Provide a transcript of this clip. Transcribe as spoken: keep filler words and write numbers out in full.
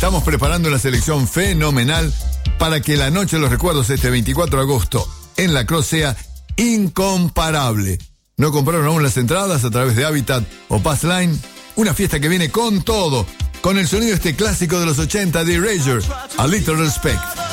Estamos preparando una selección fenomenal para que la noche de los recuerdos este veinticuatro de agosto en la Cross sea incomparable. ¿No compraron aún las entradas a través de Habitat o Passline? Una fiesta que viene con todo, con el sonido este clásico de los ochenta de Erasure, A Little Respect.